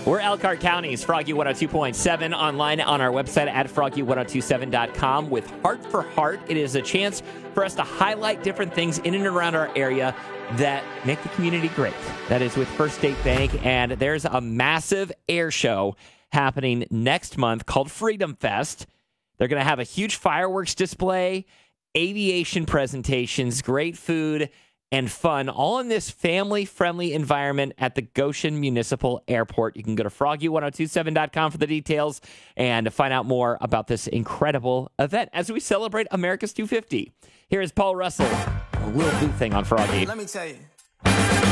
We're Elkhart County's Froggy 102.7, online on our website at froggy1027.com. With Heart for Heart, it is a chance for us to highlight different things in and around our area that make the community great. That is with First State Bank, and there's a massive air show happening next month called Freedom Fest. They're going to have a huge fireworks display, aviation presentations, great food, and fun, all in this family-friendly environment at the Goshen Municipal Airport. You can go to froggy1027.com for the details and to find out more about this incredible event as we celebrate America's 250. Here is Paul Russell, a little boot thing on Froggy. Let me tell you.